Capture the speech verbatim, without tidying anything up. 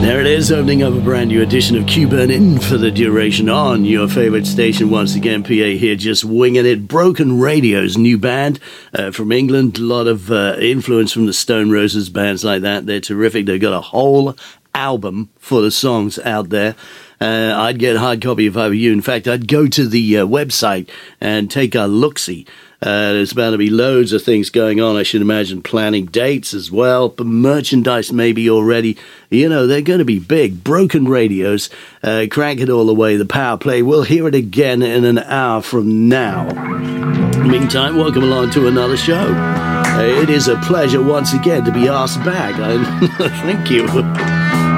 There it is, opening up a brand new edition of Q-Burn in for the duration on your favorite station. Once again, P A here, just winging it. Broken Radio's new band uh, from England. A lot of uh, influence from the Stone Roses, bands like that. They're terrific. They've got a whole album full of songs out there. Uh, I'd get a hard copy if I were you. In fact, I'd go to the uh, website and take a look-see. Uh, there's bound to be loads of things going on, I should imagine, planning dates as well, but merchandise maybe already. You know, they're going to be big. Broken Radios, uh, crank it all the way, the power play. We'll hear it again in an hour from now. Meantime, welcome along to another show. Uh, it is a pleasure once again to be asked back. I, thank you.